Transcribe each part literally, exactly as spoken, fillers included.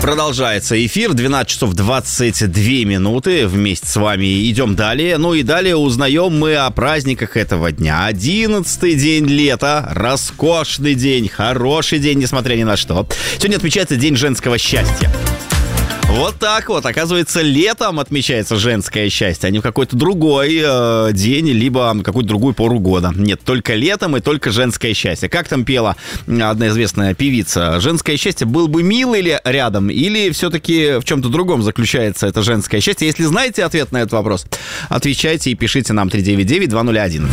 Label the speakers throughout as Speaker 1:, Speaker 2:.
Speaker 1: Продолжается эфир, двенадцать часов двадцать две минуты, вместе с вами идем далее. Ну и далее узнаем мы о праздниках этого дня. Одиннадцатый день лета, роскошный день, хороший день, несмотря ни на что. Сегодня отмечается День женского счастья. Вот так вот, оказывается, летом отмечается женское счастье, а не в какой-то другой э, день, либо какую-то другую пору года. Нет, только летом и только женское счастье. Как там пела одна известная певица? Женское счастье был бы милый ли рядом, или все-таки в чем-то другом заключается это женское счастье? Если знаете ответ на этот вопрос, отвечайте и пишите нам три девять девять два ноль один.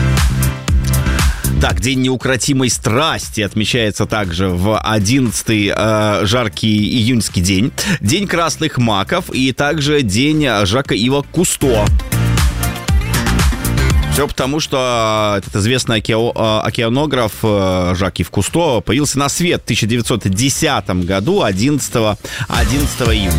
Speaker 1: Так, День неукротимой страсти отмечается также в одиннадцатый э, жаркий июньский день. День красных маков и также День Жака-Ива Кусто. Все потому, что этот известный оке- океанограф Жак-Ив Кусто появился на свет в тысяча девятьсот десятом году, одиннадцатого июня.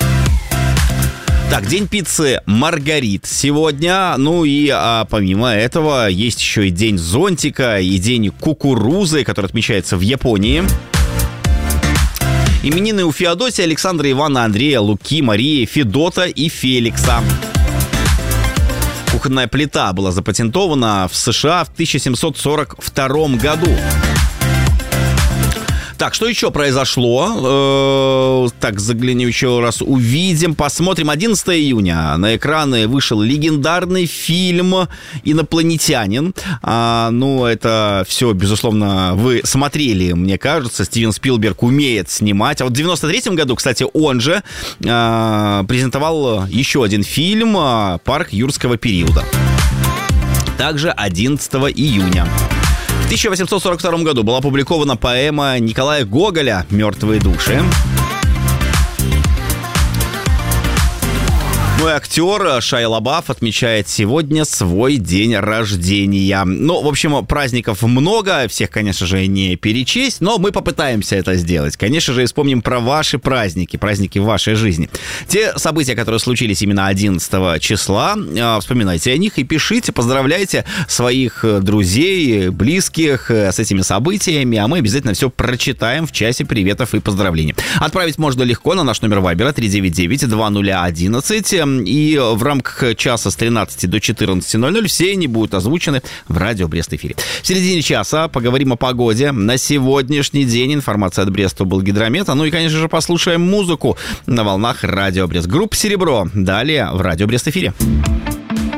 Speaker 1: Так, День пиццы Маргарит сегодня. Ну и а, помимо этого есть еще и День зонтика, и День кукурузы, который отмечается в Японии. Именины у Феодосия, Александра, Ивана, Андрея, Луки, Марии, Федота и Феликса. Кухонная плита была запатентована в США в тысяча семьсот сорок втором году. Так, что еще произошло? Э-э- так, заглянем еще раз, увидим, посмотрим. одиннадцатого июня на экраны вышел легендарный фильм «Инопланетянин». А, ну, это все, безусловно, вы смотрели, мне кажется. Стивен Спилберг умеет снимать. А вот в девяносто третьем году, кстати, он же э- презентовал еще один фильм «Парк юрского периода». Также одиннадцатого июня. В тысяча восемьсот сорок втором году была опубликована поэма Николая Гоголя «Мертвые души». Ну и актер Шайя Лабаф отмечает сегодня свой день рождения. Ну, в общем, праздников много, всех, конечно же, не перечесть, но мы попытаемся это сделать. Конечно же, вспомним про ваши праздники, праздники в вашей жизни. Те события, которые случились именно одиннадцатого числа, вспоминайте о них и пишите, поздравляйте своих друзей, близких с этими событиями, а мы обязательно все прочитаем в часе приветов и поздравлений. Отправить можно легко на наш номер Вайбера три девять девять два ноль один. И в рамках часа с тринадцати до четырнадцати ноль ноль все они будут озвучены в радио Брест-эфире. В середине часа поговорим о погоде. На сегодняшний день информация от Брест-облгидромета. Ну и, конечно же, послушаем музыку на волнах радио Брест. Группа «Серебро». Далее в радио Брест-эфире.